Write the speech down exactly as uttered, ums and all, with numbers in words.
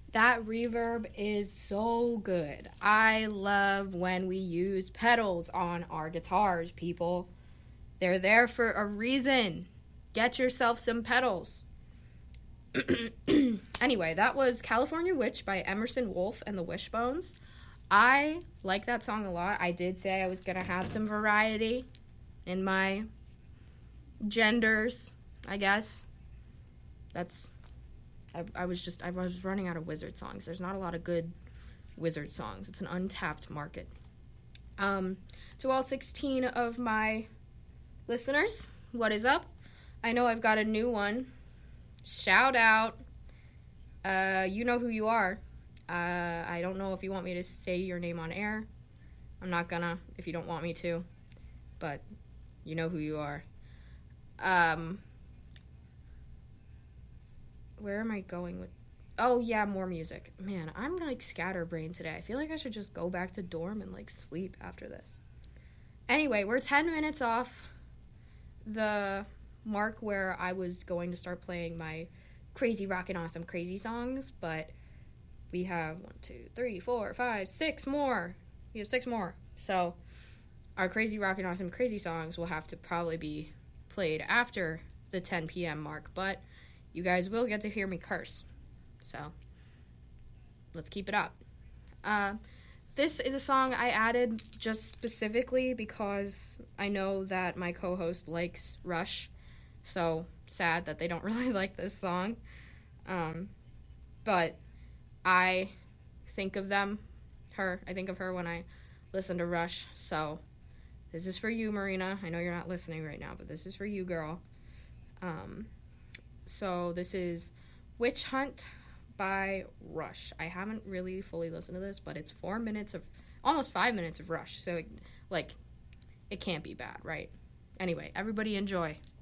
That reverb is so good. I love when we use pedals on our guitars, people. They're there for a reason. Get yourself some pedals. Anyway, that was California Witch by Emerson Wolf and the Wishbones. I like that song a lot. I did say I was going to have some variety in my genders, I guess. That's... I, I was just, I was running out of wizard songs. There's not a lot of good wizard songs. It's an untapped market. Um, to all sixteen of my listeners, what is up? I know I've got a new one. Shout out. Uh, you know who you are. Uh, I don't know if you want me to say your name on air. I'm not gonna, if you don't want me to. But you know who you are. Um... Where am I going with... Oh, yeah, more music. Man, I'm, like, scatterbrained today. I feel like I should just go back to dorm and, like, sleep after this. Anyway, we're ten minutes off the mark where I was going to start playing my crazy, rockin' awesome, crazy songs, but we have one, two, three, four, five, six more. We have six more. So our crazy, rockin' awesome, crazy songs will have to probably be played after the ten p.m. mark, but... you guys will get to hear me curse. So, let's keep it up. Uh, this is a song I added just specifically because I know that my co-host likes Rush. So, sad that they don't really like this song. Um, but I think of them, her, I think of her when I listen to Rush. So, this is for you, Marina. I know you're not listening right now, but this is for you, girl. Um... So this is Witch Hunt by Rush. I haven't really fully listened to this, but it's four minutes of, almost five minutes of Rush. So, it, like, it can't be bad, right? Anyway, everybody enjoy.